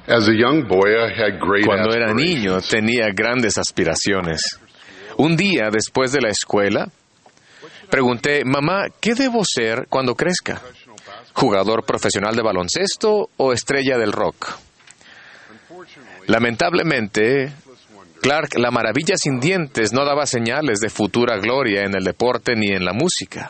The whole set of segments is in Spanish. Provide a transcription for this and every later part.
Cuando era niño tenía grandes aspiraciones. Un día, después de la escuela, pregunté, mamá, ¿qué debo ser cuando crezca? ¿Jugador profesional de baloncesto o estrella del rock? Lamentablemente, Clark, la maravilla sin dientes, no daba señales de futura gloria en el deporte ni en la música.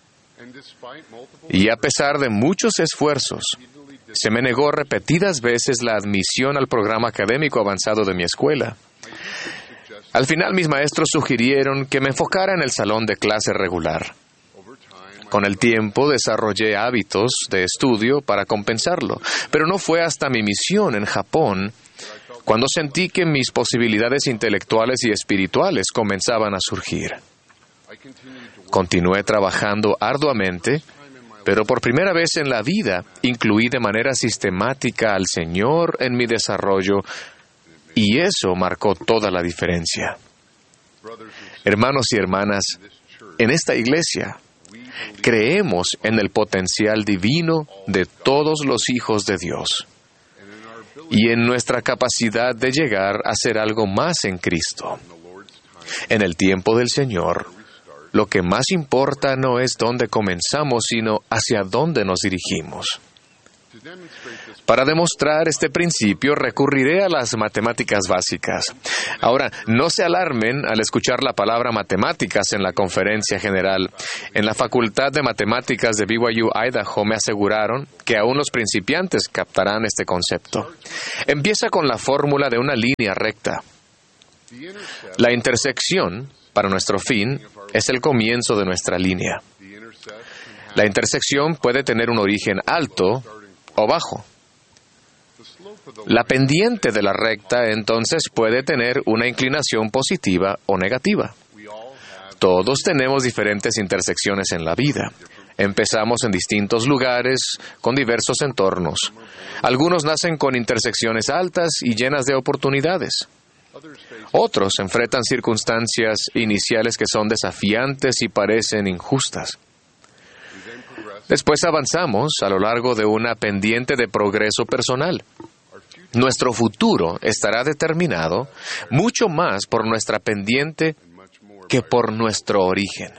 Y a pesar de muchos esfuerzos, se me negó repetidas veces la admisión al programa académico avanzado de mi escuela. Al final, mis maestros sugirieron que me enfocara en el salón de clase regular. Con el tiempo desarrollé hábitos de estudio para compensarlo, pero no fue hasta mi misión en Japón cuando sentí que mis posibilidades intelectuales y espirituales comenzaban a surgir. Continué trabajando arduamente, pero por primera vez en la vida incluí de manera sistemática al Señor en mi desarrollo, y eso marcó toda la diferencia. Hermanos y hermanas, en esta iglesia creemos en el potencial divino de todos los hijos de Dios y en nuestra capacidad de llegar a ser algo más en Cristo. En el tiempo del Señor, lo que más importa no es dónde comenzamos, sino hacia dónde nos dirigimos. Para demostrar este principio, recurriré a las matemáticas básicas. Ahora, no se alarmen al escuchar la palabra matemáticas en la conferencia general. En la Facultad de Matemáticas de BYU, Idaho, me aseguraron que aún los principiantes captarán este concepto. Empieza con la fórmula de una línea recta. La intersección, para nuestro fin, es el comienzo de nuestra línea. La intersección puede tener un origen alto o bajo. La pendiente de la recta, entonces, puede tener una inclinación positiva o negativa. Todos tenemos diferentes intersecciones en la vida. Empezamos en distintos lugares, con diversos entornos. Algunos nacen con intersecciones altas y llenas de oportunidades. Otros enfrentan circunstancias iniciales que son desafiantes y parecen injustas. Después avanzamos a lo largo de una pendiente de progreso personal. Nuestro futuro estará determinado mucho más por nuestra pendiente que por nuestro origen.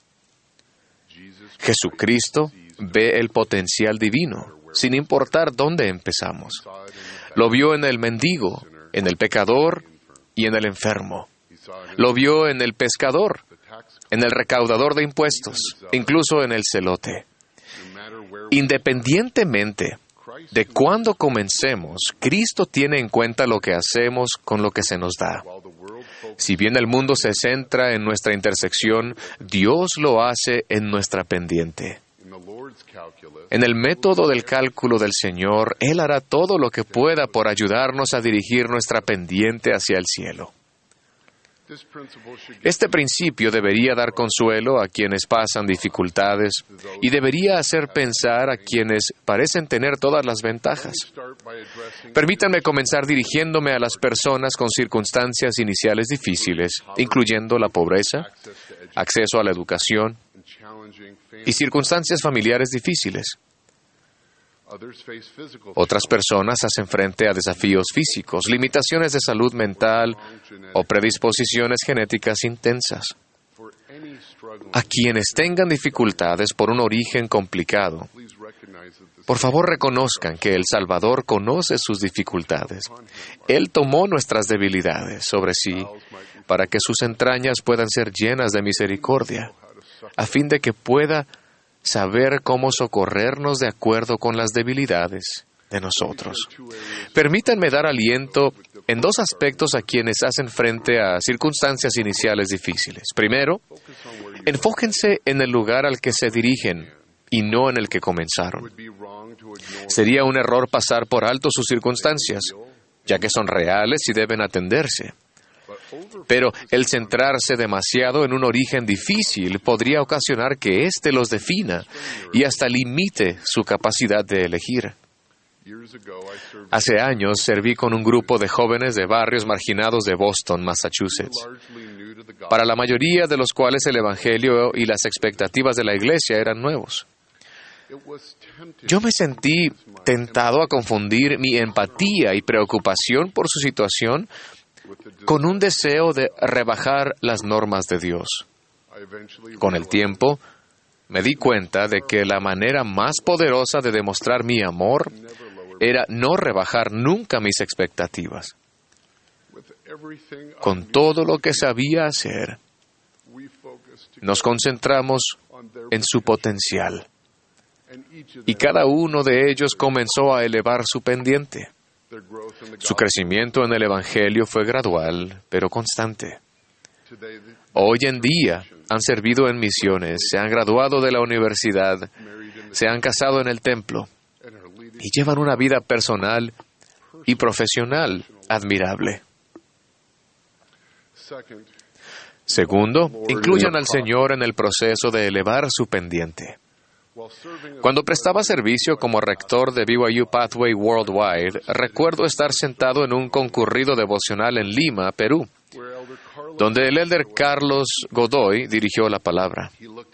Jesucristo ve el potencial divino, sin importar dónde empezamos. Lo vio en el mendigo, en el pecador y en el enfermo. Lo vio en el pescador, en el recaudador de impuestos, incluso en el celote. Independientemente de cuándo comencemos, Cristo tiene en cuenta lo que hacemos con lo que se nos da. Si bien el mundo se centra en nuestra intersección, Dios lo hace en nuestra pendiente. En el método del cálculo del Señor, Él hará todo lo que pueda por ayudarnos a dirigir nuestra pendiente hacia el cielo. Este principio debería dar consuelo a quienes pasan dificultades y debería hacer pensar a quienes parecen tener todas las ventajas. Permítanme comenzar dirigiéndome a las personas con circunstancias iniciales difíciles, incluyendo la pobreza, acceso a la educación y circunstancias familiares difíciles. Otras personas hacen frente a desafíos físicos, limitaciones de salud mental o predisposiciones genéticas intensas. A quienes tengan dificultades por un origen complicado, por favor reconozcan que el Salvador conoce sus dificultades. Él tomó nuestras debilidades sobre sí para que sus entrañas puedan ser llenas de misericordia, a fin de que pueda saber cómo socorrernos de acuerdo con las debilidades de nosotros. Permítanme dar aliento en dos aspectos a quienes hacen frente a circunstancias iniciales difíciles. Primero, enfóquense en el lugar al que se dirigen y no en el que comenzaron. Sería un error pasar por alto sus circunstancias, ya que son reales y deben atenderse. Pero el centrarse demasiado en un origen difícil podría ocasionar que éste los defina y hasta limite su capacidad de elegir. Hace años serví con un grupo de jóvenes de barrios marginados de Boston, Massachusetts, para la mayoría de los cuales el Evangelio y las expectativas de la iglesia eran nuevos. Yo me sentí tentado a confundir mi empatía y preocupación por su situación con un deseo de rebajar las normas de Dios. Con el tiempo, me di cuenta de que la manera más poderosa de demostrar mi amor era no rebajar nunca mis expectativas. Con todo lo que sabía hacer, nos concentramos en su potencial. Y cada uno de ellos comenzó a elevar su pendiente. Su crecimiento en el Evangelio fue gradual, pero constante. Hoy en día han servido en misiones, se han graduado de la universidad, se han casado en el templo y llevan una vida personal y profesional admirable. Segundo, incluyan al Señor en el proceso de elevar su pendiente. Cuando prestaba servicio como rector de BYU Pathway Worldwide, recuerdo estar sentado en un concurrido devocional en Lima, Perú, donde el elder Carlos Godoy dirigió la palabra.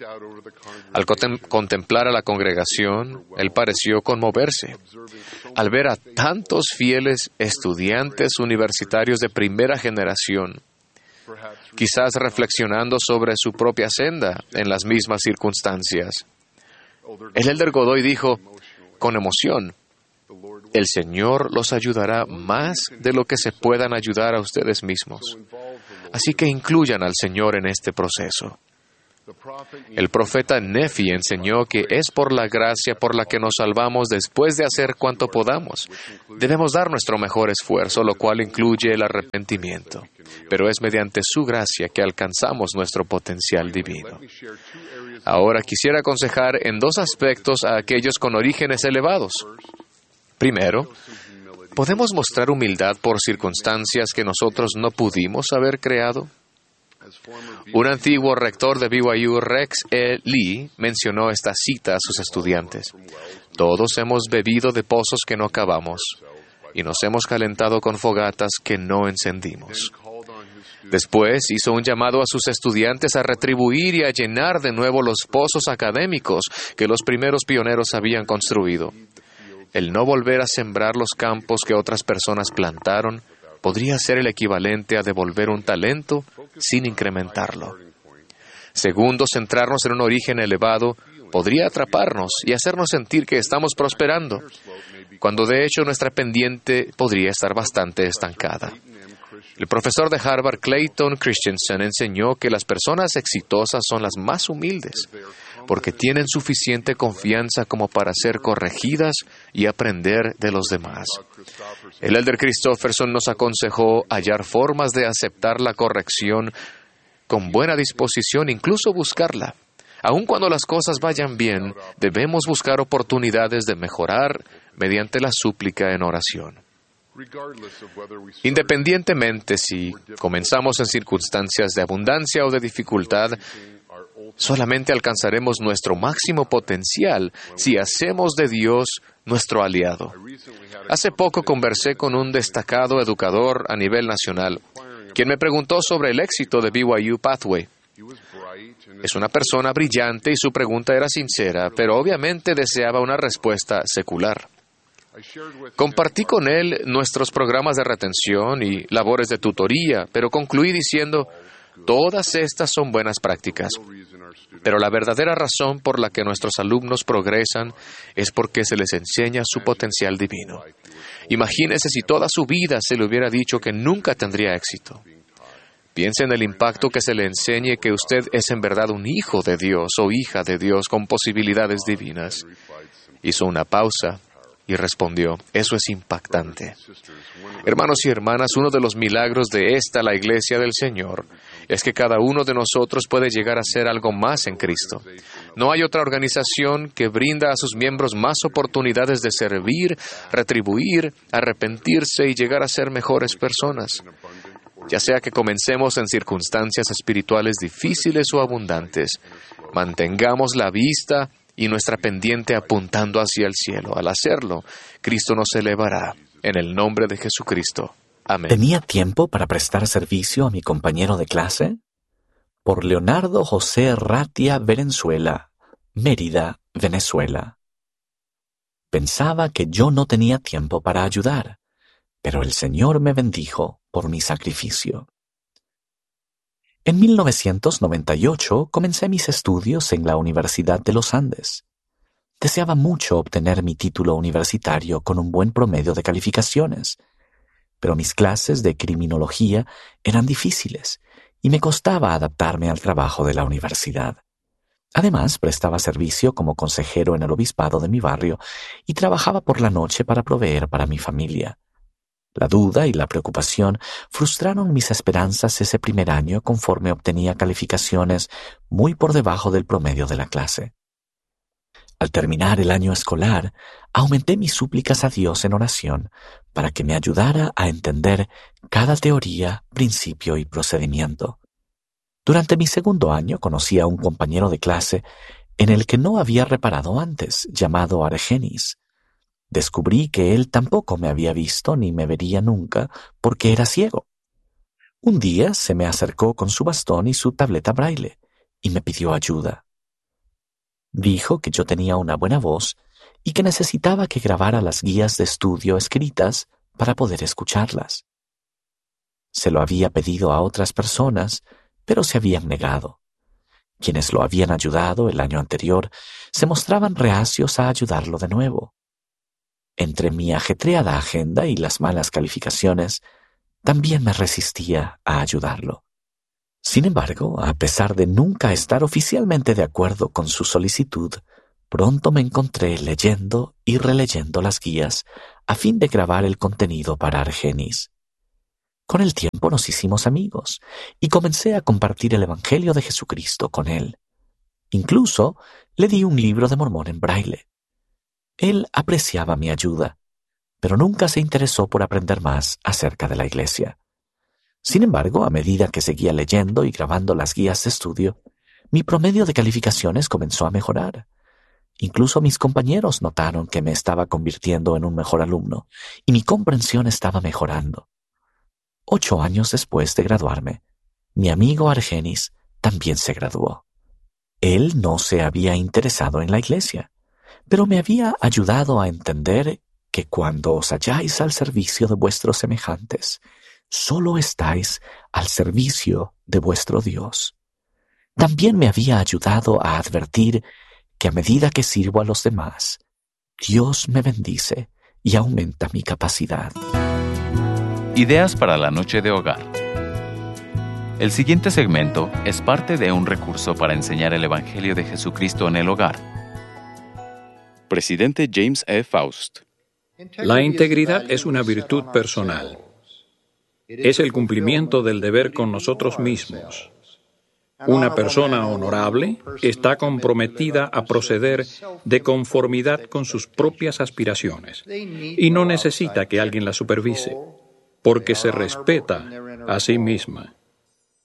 Al contemplar a la congregación, él pareció conmoverse. Al ver a tantos fieles estudiantes universitarios de primera generación, quizás reflexionando sobre su propia senda en las mismas circunstancias, el elder Godoy dijo, con emoción, el Señor los ayudará más de lo que se puedan ayudar a ustedes mismos. Así que incluyan al Señor en este proceso. El profeta Nefi enseñó que es por la gracia por la que nos salvamos después de hacer cuanto podamos. Debemos dar nuestro mejor esfuerzo, lo cual incluye el arrepentimiento. Pero es mediante su gracia que alcanzamos nuestro potencial divino. Ahora quisiera aconsejar en dos aspectos a aquellos con orígenes elevados. Primero, ¿podemos mostrar humildad por circunstancias que nosotros no pudimos haber creado? Un antiguo rector de BYU, Rex E. Lee, mencionó esta cita a sus estudiantes. Todos hemos bebido de pozos que no cavamos y nos hemos calentado con fogatas que no encendimos. Después hizo un llamado a sus estudiantes a retribuir y a llenar de nuevo los pozos académicos que los primeros pioneros habían construido. El no volver a sembrar los campos que otras personas plantaron podría ser el equivalente a devolver un talento sin incrementarlo. Segundo, centrarnos en un origen elevado podría atraparnos y hacernos sentir que estamos prosperando, cuando de hecho nuestra pendiente podría estar bastante estancada. El profesor de Harvard, Clayton Christensen, enseñó que las personas exitosas son las más humildes, porque tienen suficiente confianza como para ser corregidas y aprender de los demás. El elder Christofferson nos aconsejó hallar formas de aceptar la corrección con buena disposición, incluso buscarla. Aun cuando las cosas vayan bien, debemos buscar oportunidades de mejorar mediante la súplica en oración. Independientemente si comenzamos en circunstancias de abundancia o de dificultad, solamente alcanzaremos nuestro máximo potencial si hacemos de Dios nuestro aliado. Hace poco conversé con un destacado educador a nivel nacional, quien me preguntó sobre el éxito de BYU Pathway. Es una persona brillante y su pregunta era sincera, pero obviamente deseaba una respuesta secular. Compartí con él nuestros programas de retención y labores de tutoría, pero concluí diciendo, todas estas son buenas prácticas, pero la verdadera razón por la que nuestros alumnos progresan es porque se les enseña su potencial divino. Imagínese si toda su vida se le hubiera dicho que nunca tendría éxito. Piense en el impacto que se le enseñe que usted es en verdad un hijo de Dios o hija de Dios con posibilidades divinas. Hizo una pausa y respondió, eso es impactante. Hermanos y hermanas, uno de los milagros de la Iglesia del Señor, es que cada uno de nosotros puede llegar a ser algo más en Cristo. No hay otra organización que brinda a sus miembros más oportunidades de servir, retribuir, arrepentirse y llegar a ser mejores personas. Ya sea que comencemos en circunstancias espirituales difíciles o abundantes, mantengamos la vista y nuestra pendiente apuntando hacia el cielo. Al hacerlo, Cristo nos elevará. En el nombre de Jesucristo. Amén. ¿Tenía tiempo para prestar servicio a mi compañero de clase? Por Leonardo José Ratia Valenzuela, Mérida, Venezuela. Pensaba que yo no tenía tiempo para ayudar, pero el Señor me bendijo por mi sacrificio. En 1998 comencé mis estudios en la Universidad de los Andes. Deseaba mucho obtener mi título universitario con un buen promedio de calificaciones, pero mis clases de criminología eran difíciles y me costaba adaptarme al trabajo de la universidad. Además, prestaba servicio como consejero en el obispado de mi barrio y trabajaba por la noche para proveer para mi familia. La duda y la preocupación frustraron mis esperanzas ese primer año conforme obtenía calificaciones muy por debajo del promedio de la clase. Al terminar el año escolar, aumenté mis súplicas a Dios en oración para que me ayudara a entender cada teoría, principio y procedimiento. Durante mi segundo año conocí a un compañero de clase en el que no había reparado antes, llamado Argenis. Descubrí que él tampoco me había visto ni me vería nunca porque era ciego. Un día se me acercó con su bastón y su tableta braille y me pidió ayuda. Dijo que yo tenía una buena voz y que necesitaba que grabara las guías de estudio escritas para poder escucharlas. Se lo había pedido a otras personas, pero se habían negado. Quienes lo habían ayudado el año anterior se mostraban reacios a ayudarlo de nuevo. Entre mi ajetreada agenda y las malas calificaciones, también me resistía a ayudarlo. Sin embargo, a pesar de nunca estar oficialmente de acuerdo con su solicitud, pronto me encontré leyendo y releyendo las guías a fin de grabar el contenido para Argenis. Con el tiempo nos hicimos amigos y comencé a compartir el Evangelio de Jesucristo con él. Incluso le di un libro de Mormón en braille. Él apreciaba mi ayuda, pero nunca se interesó por aprender más acerca de la iglesia. Sin embargo, a medida que seguía leyendo y grabando las guías de estudio, mi promedio de calificaciones comenzó a mejorar. Incluso mis compañeros notaron que me estaba convirtiendo en un mejor alumno y mi comprensión estaba mejorando. 8 años después de graduarme, mi amigo Argenis también se graduó. Él no se había interesado en la iglesia, pero me había ayudado a entender que cuando os halláis al servicio de vuestros semejantes, solo estáis al servicio de vuestro Dios. También me había ayudado a advertir que a medida que sirvo a los demás, Dios me bendice y aumenta mi capacidad. Ideas para la noche de hogar. El siguiente segmento es parte de un recurso para enseñar el Evangelio de Jesucristo en el hogar. Presidente James E. Faust. La integridad es una virtud personal. Es el cumplimiento del deber con nosotros mismos. Una persona honorable está comprometida a proceder de conformidad con sus propias aspiraciones y no necesita que alguien la supervise, porque se respeta a sí misma.